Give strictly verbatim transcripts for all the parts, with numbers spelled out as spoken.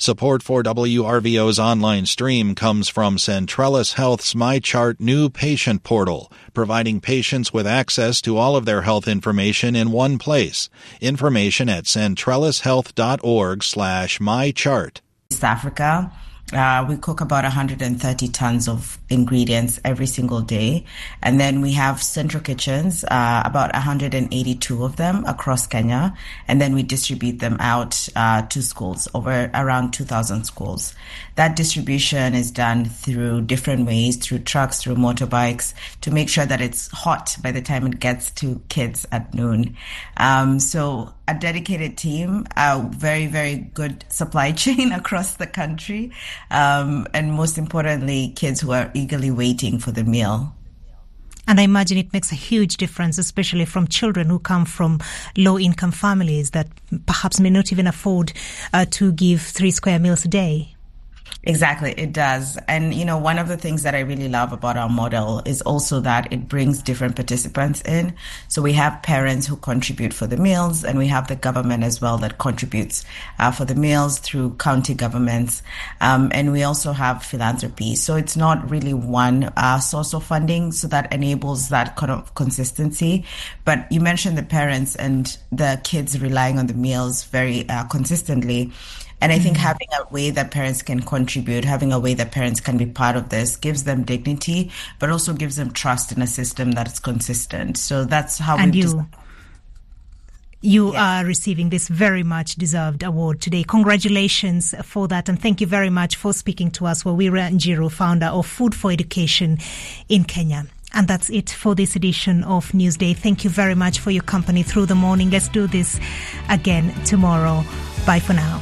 Support for W R V O's online stream comes from Centrellis Health's MyChart new patient portal, providing patients with access to all of their health information in one place. Information at centrellishealth.org slash mychart. East Africa. Uh, we cook about one hundred thirty tons of ingredients every single day. And then we have central kitchens, uh, about one hundred eighty-two of them across Kenya. And then we distribute them out uh, to schools, over around two thousand schools. That distribution is done through different ways, through trucks, through motorbikes, to make sure that it's hot by the time it gets to kids at noon. Um, so a dedicated team, a very, very good supply chain across the country, um, and most importantly, kids who are eagerly waiting for the meal. And I imagine it makes a huge difference, especially from children who come from low-income families that perhaps may not even afford uh, to give three square meals a day. Exactly, it does. And, you know, one of the things that I really love about our model is also that it brings different participants in. So we have parents who contribute for the meals, and we have the government as well that contributes uh, for the meals through county governments. Um, and we also have philanthropy. So it's not really one uh, source of funding, so that enables that kind of consistency. But you mentioned the parents and the kids relying on the meals very uh, consistently. And I think having a way that parents can contribute, having a way that parents can be part of this gives them dignity, but also gives them trust in a system that is consistent. So that's how and we you, des- you yeah. are receiving this very much deserved award today. Congratulations for that. And thank you very much for speaking to us. Wawira Njiru, founder of Food for Education in Kenya. And that's it for this edition of Newsday. Thank you very much for your company through the morning. Let's do this again tomorrow. Bye for now.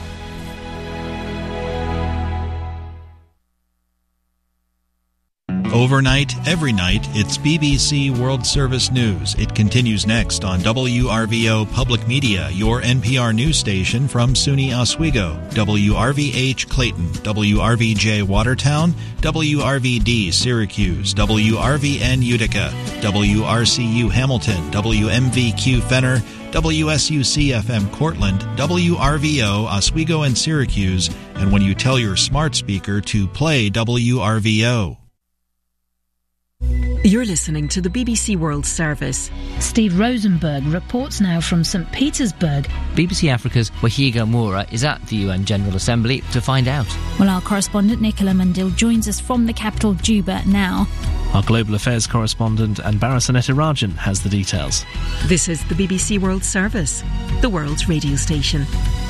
Overnight, every night, it's B B C World Service News. It continues next on W R V O Public Media, your N P R news station from SUNY Oswego, W R V H Clayton, W R V J Watertown, W R V D Syracuse, W R V N Utica, W R C U Hamilton, W M V Q Fenner, W S U C F M Cortland, W R V O Oswego and Syracuse, and when you tell your smart speaker to play W R V O. You're listening to the B B C World Service. Steve Rosenberg reports now from Saint Petersburg. B B C Africa's Wahiga Moura is at the U N General Assembly to find out. Well, our correspondent Nicola Mandil joins us from the capital Juba now. Our global affairs correspondent Anbara Rajan has the details. This is the B B C World Service, the world's radio station.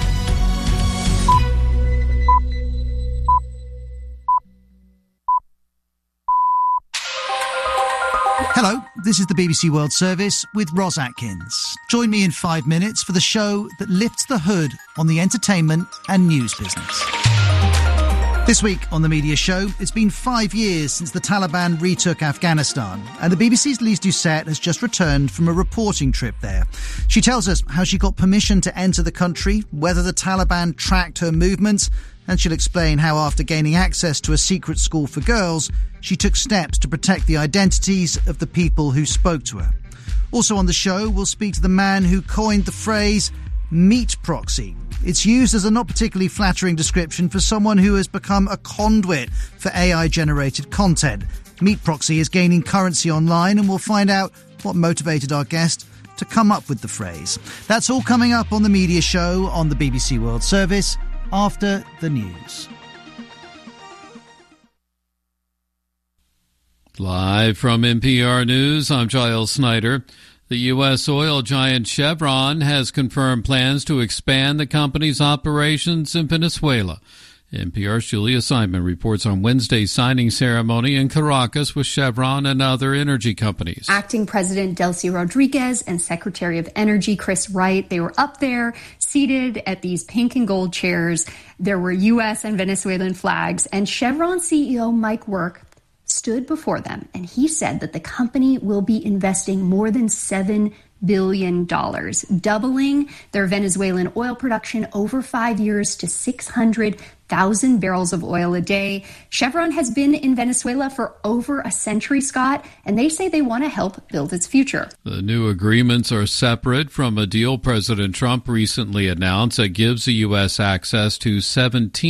Hello, this is the B B C World Service with Ros Atkins. Join me in five minutes for the show that lifts the hood on the entertainment and news business. This week on the media show, it's been five years since the Taliban retook Afghanistan, and the B B C's Lise Doucette has just returned from a reporting trip there. She tells us how she got permission to enter the country, whether the Taliban tracked her movements, and she'll explain how after gaining access to a secret school for girls, she took steps to protect the identities of the people who spoke to her. Also on the show, we'll speak to the man who coined the phrase meat proxy. It's used as a not particularly flattering description for someone who has become a conduit for A I-generated content. Meat proxy is gaining currency online, and we'll find out what motivated our guest to come up with the phrase. That's all coming up on the media show on the B B C World Service after the news. Live from N P R News, I'm Giles Snyder. The U S oil giant Chevron has confirmed plans to expand the company's operations in Venezuela. N P R's Julia Simon reports on Wednesday's signing ceremony in Caracas with Chevron and other energy companies. Acting President Delcy Rodriguez and Secretary of Energy Chris Wright, they were up there seated at these pink and gold chairs. There were U S and Venezuelan flags, and Chevron C E O Mike Wirth stood before them, and he said that the company will be investing more than seven billion dollars, doubling their Venezuelan oil production over five years to six hundred thousand barrels of oil a day. Chevron has been in Venezuela for over a century, Scott, and they say they want to help build its future. The new agreements are separate from a deal President Trump recently announced that gives the U S access to seventeen